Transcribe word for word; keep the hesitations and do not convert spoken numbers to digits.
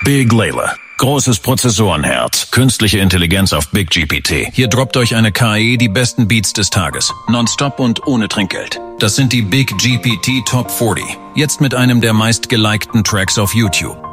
Big Layla. Großes Prozessorenherz, künstliche Intelligenz auf Big G P T. Hier droppt euch eine K I die besten Beats des Tages. Nonstop und ohne Trinkgeld. Das sind die Big G P T Top vierzig. Jetzt mit einem der meist gelikten Tracks auf YouTube.